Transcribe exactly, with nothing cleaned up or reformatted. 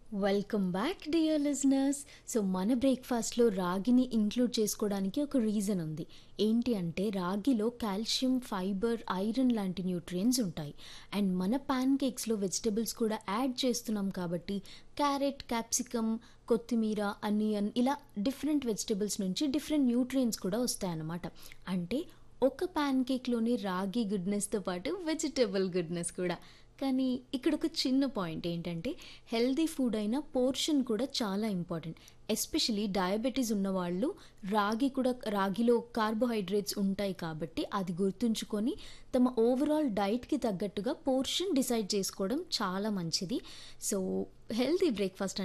Welcome back dear listeners. So మన బ్రేక్ఫాస్ట్లో రాగిని include చేసుకోవడానికి ఒక రీజన్ ఉంది. ఏంటి అంటే రాగిలో కాల్షియం, ఫైబర్, ఐరన్ లాంటి న్యూట్రియంట్స్ ఉంటాయి. అండ్ మన ప్యాన్ కేక్స్లో వెజిటబుల్స్ కూడా యాడ్ చేస్తున్నాం కాబట్టి క్యారెట్, క్యాప్సికమ్, కొత్తిమీర, అనియన్ ఇలా డిఫరెంట్ వెజిటబుల్స్ నుంచి డిఫరెంట్ న్యూట్రియంట్స్ కూడా వస్తాయన్నమాట. అంటే ఒక ప్యాన్ కేక్లోని రాగి గుడ్నెస్తో పాటు వెజిటబుల్ గుడ్నెస్ కూడా. కానీ ఇక్కడ ఒక చిన్న పాయింట్ ఏంటంటే హెల్దీ ఫుడ్ అయిన పోర్షన్ కూడా చాలా ఇంపార్టెంట్. ఎస్పెషలీ డయాబెటీస్ ఉన్నవాళ్ళు రాగి కూడా రాగిలో కార్బోహైడ్రేట్స్ ఉంటాయి కాబట్టి అది గుర్తుంచుకొని తమ ఓవరాల్ డైట్కి తగ్గట్టుగా పోర్షన్ డిసైడ్ చేసుకోవడం చాలా మంచిది. So healthy breakfast